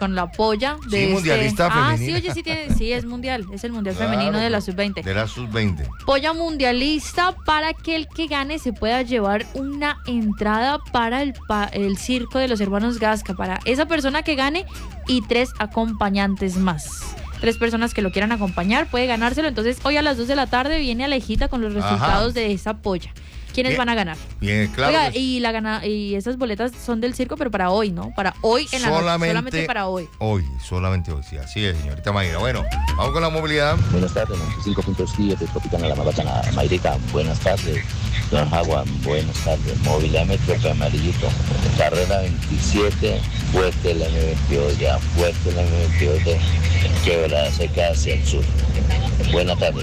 con la polla de mundialista femenina. sí, oye, sí es mundial, es el mundial femenino de la sub-20. De la sub-20. Polla mundialista para que el que gane se pueda llevar una entrada para el circo de los hermanos Gasca, para esa persona que gane y 3 acompañantes más. 3 personas que lo quieran acompañar puede ganárselo. Entonces hoy a las 2 de la tarde viene Alejita con los resultados de esa polla. ¿Quiénes van a ganar? Bien, claro. Oiga, y esas boletas son del circo, pero para hoy, ¿no? Para hoy en la noche, solamente para hoy. Solamente hoy, sí, así es, señorita Mayra. Bueno, vamos con la movilidad. Buenas tardes, 95.7 de Tropicana La Mabachana. Mayrita, buenas tardes. Don Jaguar, buenas tardes. Movilidad Metro Amarillito. Carrera 27, fuerte el M22 ya, fuerte el M22 de Quebrada Seca hacia el sur. Buenas tardes.